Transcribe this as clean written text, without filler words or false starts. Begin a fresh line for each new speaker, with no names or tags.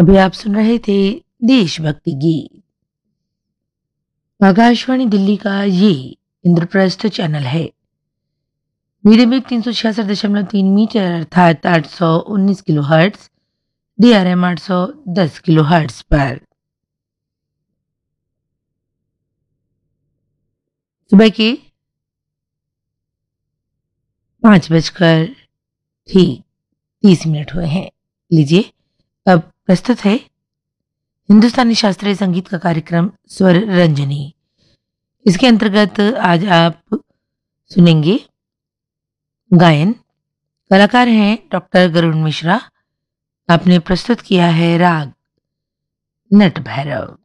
अभी आप सुन रहे थे देशभक्ति गीत। आकाशवाणी दिल्ली का ये इंद्रप्रस्थ चैनल है। मीडियम वेव 366.3 मीटर अर्थात 819 kilo hertz, DRM 810 kilo hertz पर सुबह के 5:30 हुए हैं। लीजिए, अब प्रस्तुत है हिंदुस्तानी शास्त्रीय संगीत का कार्यक्रम स्वर रंजनी। इसके अंतर्गत आज आप सुनेंगे गायन। कलाकार हैं डॉक्टर गरुण मिश्रा। आपने प्रस्तुत किया है राग नट भैरव।